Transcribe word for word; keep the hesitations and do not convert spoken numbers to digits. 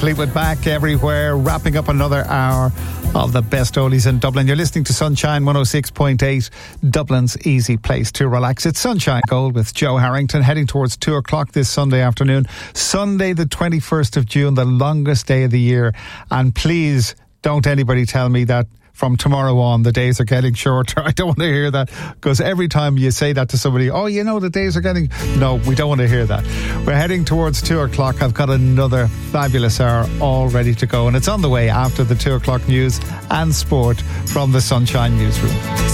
Fleetwood Mac everywhere, wrapping up another hour of the best oldies in Dublin. You're listening to Sunshine one oh six point eight, Dublin's easy place to relax. It's Sunshine Gold with Joe Harrington, heading towards two o'clock this Sunday afternoon. Sunday the twenty-first of June, the longest day of the year. And please don't anybody tell me that from tomorrow on the days are getting shorter. I don't want to hear that, because every time you say that to somebody, oh, you know, the days are getting... No, we don't want to hear that. We're heading towards two o'clock. I've got another fabulous hour all ready to go, and it's on the way after the two o'clock news and sport from the Sunshine Newsroom.